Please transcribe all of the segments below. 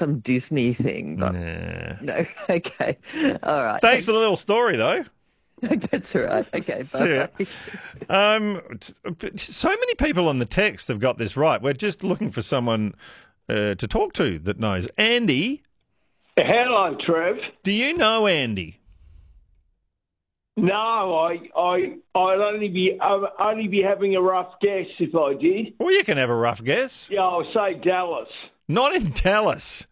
some Disney thing, but Nah. no. Okay. All right. Thanks for the little story, though. That's all right. Okay. See ya. Bye. So many people on the text have got this right. We're just looking for someone to talk to that knows. Andy, Hello, Trev. do you know Andy? No, I'd only be having a rough guess if I did. Well, you can have a rough guess. Yeah, I'll say Dallas. Not in Dallas.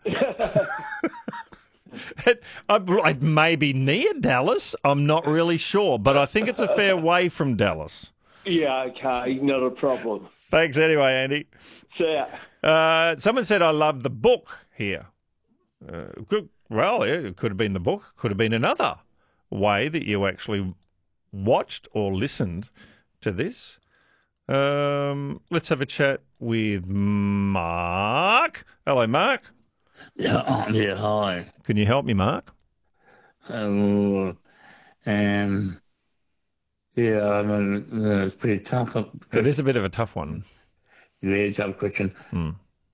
It may be near Dallas. I'm not really sure, but I think it's a fair way from Dallas. Yeah, okay, not a problem. Thanks anyway, Andy. See ya. Someone said I love the book here. Well, it could have been the book. Could have been another way that you actually watched or listened to this. Let's have a chat with Mark. Hello, Mark. Yeah, hi. Can you help me, Mark? Yeah, it's pretty tough. It is a bit of a tough one. Yeah, tough question. No,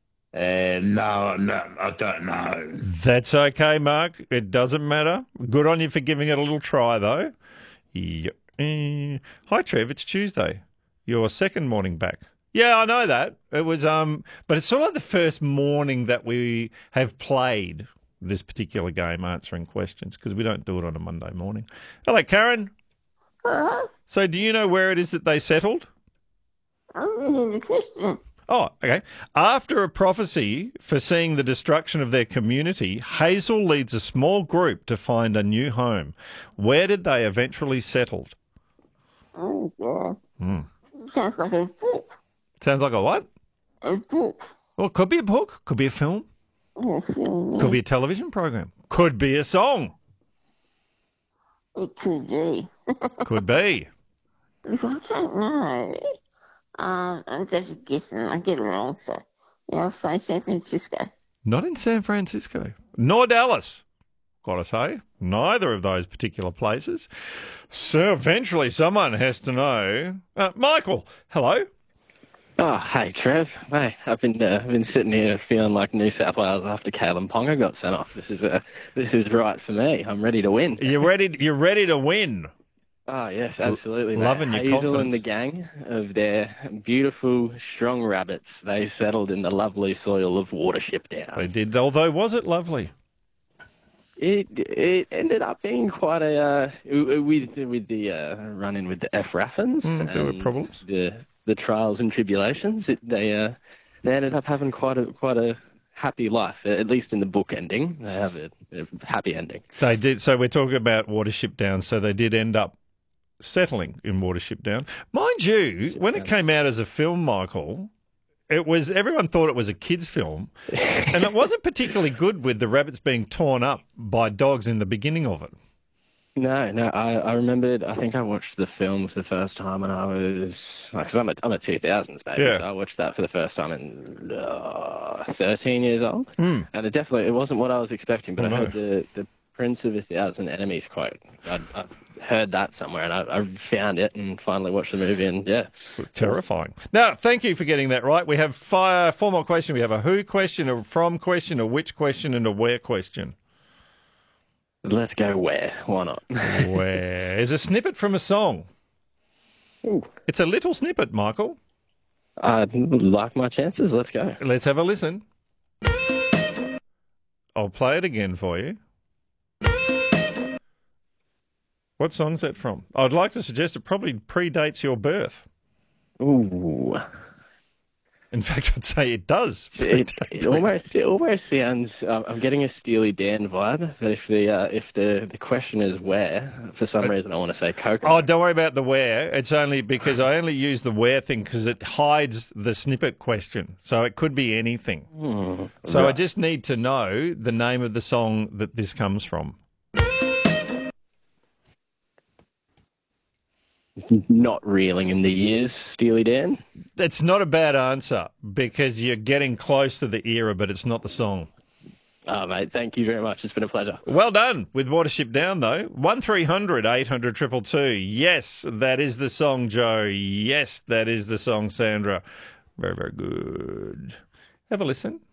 I don't know. That's okay, Mark. It doesn't matter. Good on you for giving it a little try, though. Hi, Trev. It's Tuesday. Your second morning back. Yeah, I know that. It was, but it's sort of like the first morning that we have played this particular game, answering questions, because we don't do it on a Monday morning. Hello, Karen. So, do you know where it is that they settled? Oh, okay. After a prophecy foreseeing the destruction of their community, Hazel leads a small group to find a new home. Where did they eventually settle? Oh, God. Sounds like a book. Sounds like a what? A book. Well, it could be a book, could be a film, could be a television program, could be a song. It could be. Could be. I don't know. I'm just guessing. I get it wrong, so yeah, I'll say San Francisco. Not in San Francisco, nor Dallas. Gotta say, neither of those particular places. So eventually someone has to know. Michael, hello. Oh, hey, Trev. Hey, I've been sitting here feeling like New South Wales after Kalen Ponga got sent off. This is right for me. I'm ready to win. You're ready to win. Oh, yes, absolutely. Loving your Hazel confidence. and the gang of their beautiful, strong rabbits, they settled in the lovely soil of Watership Down. They did, although was it lovely? It ended up being quite a with the run-in with the F. Raffins There were and problems. the trials and tribulations. They ended up having quite a happy life, at least in the book ending. They have a happy ending. They did. So we're talking about Watership Down. So they did end up settling in Watership Down. Mind you, when it came out as a film, Michael, everyone thought it was a kids' film, and it wasn't particularly good with the rabbits being torn up by dogs in the beginning of it. No, I remembered. I think I watched the film for the first time when I was, because I'm a 2000s baby, Yeah. so I watched that for the first time in 13 years old, and it wasn't what I was expecting. But Oh, I no. heard the Prince of a Thousand Enemies quote. I heard that somewhere, and I found it and finally watched the movie, and yeah. Terrifying. Now, thank you for getting that right. We have four more questions. We have a who question, a from question, a which question, and a where question. Let's go where? Why not? Where is a snippet from a song? Ooh. It's a little snippet, Michael. I like my chances. Let's go. Let's have a listen. I'll play it again for you. What song's that from? I'd like to suggest it probably predates your birth. Ooh. In fact, I'd say it does. It almost sounds. I'm getting a Steely Dan vibe. But if the question is where, for some reason I want to say Coconut. Oh, don't worry about the where. It's only because I only use the where thing because it hides the snippet question. So it could be anything. So I just need to know the name of the song that this comes from. Not reeling in the years, Steely Dan. That's not a bad answer because you're getting close to the era, but it's not the song. Oh, mate, thank you very much. It's been a pleasure. Well done with Watership Down, though. 1300 800 222. Yes, that is the song, Joe. Yes, that is the song, Sandra. Very, very good. Have a listen.